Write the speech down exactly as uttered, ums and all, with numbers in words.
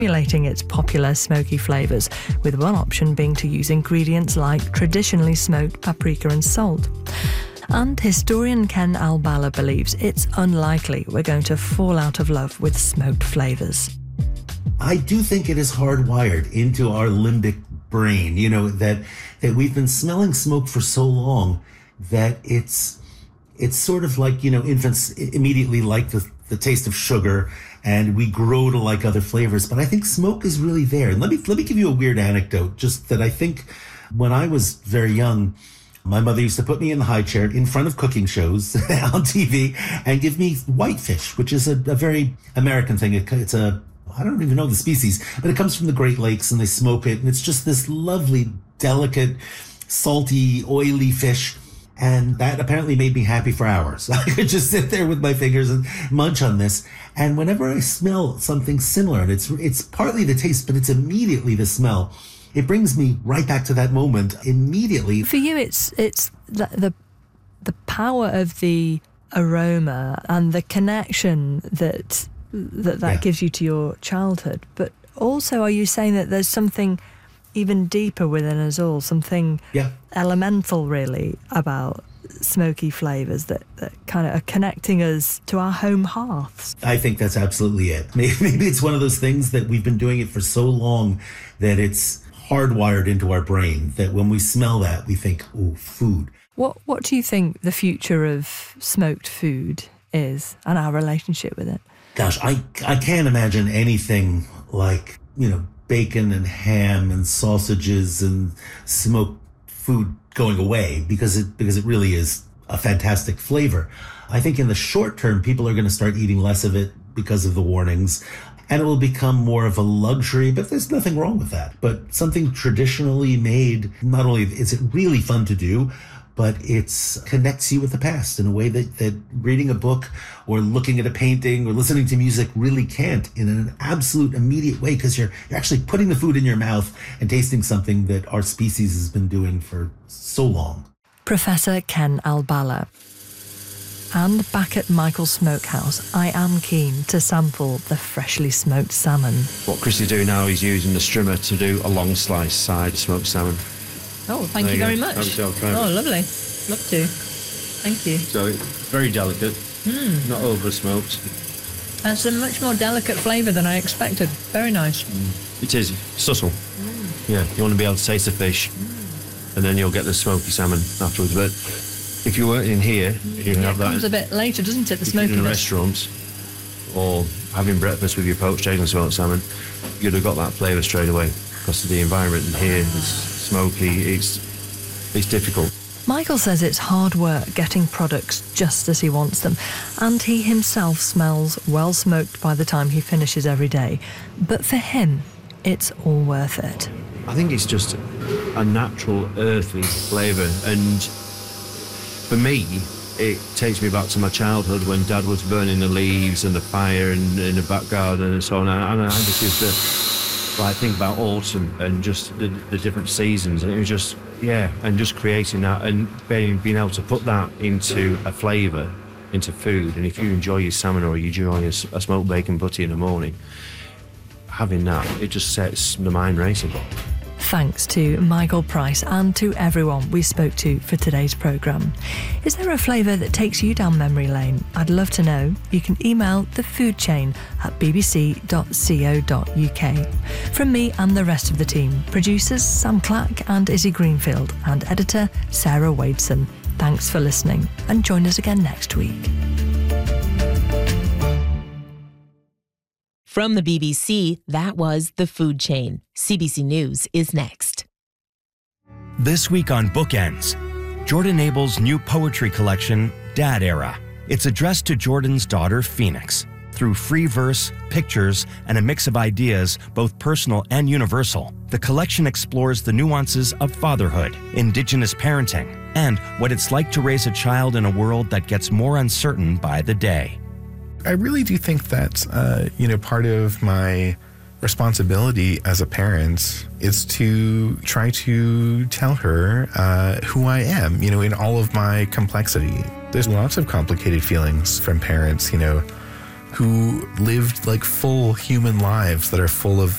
emulating its popular smoky flavours, with one option being to use ingredients like traditionally smoked paprika and salt. And historian Ken Albala believes it's unlikely we're going to fall out of love with smoked flavours. I do think it is hardwired into our limbic brain, you know, that that we've been smelling smoke for so long that it's it's sort of like, you know, infants immediately like the, the taste of sugar, and we grow to like other flavors. But I think smoke is really there. And let me let me give you a weird anecdote, just that I think when I was very young, my mother used to put me in the high chair in front of cooking shows on T V and give me whitefish, which is a, a very American thing. It, it's a, I don't even know the species, but it comes from the Great Lakes and they smoke it. And it's just this lovely, delicate, salty, oily fish. And that apparently made me happy for hours. I could just sit there with my fingers and munch on this. And whenever I smell something similar, and it's it's partly the taste, but it's immediately the smell, it brings me right back to that moment immediately. For you, it's it's the the, the power of the aroma and the connection that that, that yeah. gives you to your childhood. But also, are you saying that there's something even deeper within us all, something yeah. elemental really about smoky flavours that, that kind of are connecting us to our home hearths? I think that's absolutely it. Maybe, maybe it's one of those things that we've been doing it for so long that it's hardwired into our brain that when we smell that, we think, oh, food. What What do you think the future of smoked food is and our relationship with it? Gosh, I, I can't imagine anything like, you know, bacon and ham and sausages and smoked food going away because it because it really is a fantastic flavor. I think in the short term, people are going to start eating less of it because of the warnings, and it will become more of a luxury, but there's nothing wrong with that. But something traditionally made, not only is it really fun to do, but it connects you with the past in a way that, that reading a book or looking at a painting or listening to music really can't, in an absolute immediate way, because you're, you're actually putting the food in your mouth and tasting something that our species has been doing for so long. Professor Ken Albala. And back at Michael's Smokehouse, I am keen to sample the freshly smoked salmon. What Chris is doing now is using the strimmer to do a long slice side smoked salmon. Oh, thank there you you very go. much. Oh, lovely. Love to. Thank you. So it's very delicate, mm. not over smoked. That's a much more delicate flavour than I expected. Very nice. Mm. It is subtle. Mm. Yeah, you want to be able to taste the fish, mm. and then you'll get the smoky salmon afterwards. But if you weren't in here, you can yeah, have that. It comes a bit later, doesn't it? The smokiness. In a restaurant or having breakfast with your poached egg and smoked salmon, you'd have got that flavour straight away because of the environment in here. It's smoky. It's it's difficult. Michael says it's hard work getting products just as he wants them, and he himself smells well smoked by the time he finishes every day. But for him, it's all worth it. I think it's just a natural, earthy flavour, and for me, it takes me back to my childhood when Dad was burning the leaves and the fire and in the back garden and so on. And I just used to like think about autumn and just the, the different seasons, and it was just yeah, and just creating that and being being able to put that into a flavour, into food. And if you enjoy your salmon or you enjoy a, a smoked bacon butty in the morning, having that, it just sets the mind racing. Thanks to Michael Price and to everyone we spoke to for today's programme. Is there a flavour that takes you down memory lane? I'd love to know. You can email the food chain at b b c dot co dot u k. From me and the rest of the team, producers Sam Clack and Izzy Greenfield, and editor Sarah Wadeson. Thanks for listening, and join us again next week. From the B B C, that was The Food Chain. C B C News is next. This week on Bookends, Jordan Abel's new poetry collection, Dad Era. It's addressed to Jordan's daughter, Phoenix. Through free verse, pictures, and a mix of ideas, both personal and universal, the collection explores the nuances of fatherhood, Indigenous parenting, and what it's like to raise a child in a world that gets more uncertain by the day. I really do think that, uh, you know, part of my responsibility as a parent is to try to tell her uh, who I am, you know, in all of my complexity. There's lots of complicated feelings from parents, you know, who lived like full human lives that are full of